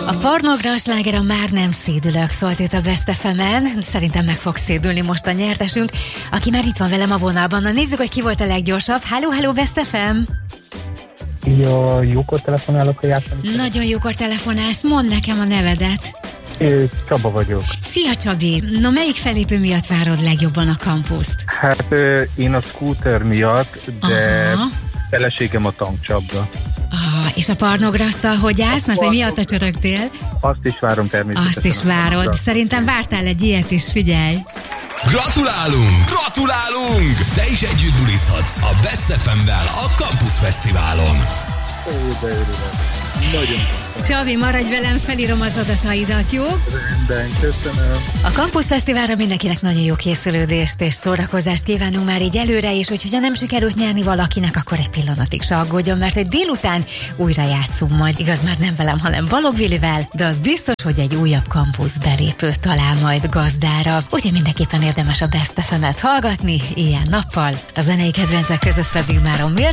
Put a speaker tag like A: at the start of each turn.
A: A pornogra sláger a Már nem szédülök szólt itt a Best FM-en. Szerintem meg fog szédülni most a nyertesünk, aki már itt van velem a vonalban. Na nézzük, hogy ki volt a leggyorsabb. Halló, Best FM!
B: Ja, jókor telefonálok, hogy játszom.
A: Nagyon jókor telefonálsz, mondd nekem a nevedet.
B: Csaba vagyok.
A: Szia Csabi! No, melyik felépő miatt várod legjobban a kampuszt?
B: Hát én a scooter miatt, de feleségem a tankcsapda.
A: És a parnograsztal hogy állsz? Mert hogy miatt csörögtél?
B: Azt is várom természetesen.
A: Azt is várod. Szerintem vártál egy ilyet is, figyelj!
C: Gratulálunk! Gratulálunk! Te is együtt bulizhatsz a Best FM-vel a Campus Fesztiválon.
B: De örülök. Nagyon.
A: Csabi, maradj velem, felírom az adataidat, jó?
B: Rendben, köszönöm.
A: A Campus Fesztiválra mindenkinek nagyon jó készülődést és szórakozást kívánunk már így előre, és hogyha nem sikerült nyerni valakinek, akkor egy pillanatig se aggódjon, mert egy délután újra játszunk majd. Igaz, már nem velem, hanem Balog Vilivel, de az biztos, hogy egy újabb Campus belépő talál majd gazdára. Úgyhogy mindenképpen érdemes a Best FM-et hallgatni, ilyen nappal. A zenei kedvencek között pedig már a